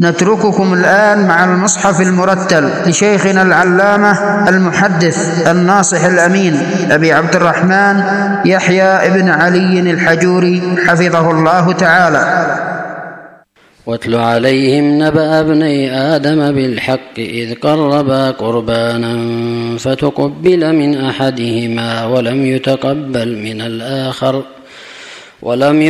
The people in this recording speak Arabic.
نترككم الآن مع المصحف المرتل لشيخنا العلامة المحدث الناصح الأمين أبي عبد الرحمن يحيى بن علي الحجوري حفظه الله تعالى. واتل عليهم نبأ ابني آدم بالحق إذ قربا قربانا فتقبل من أحدهما ولم يتقبل من الآخر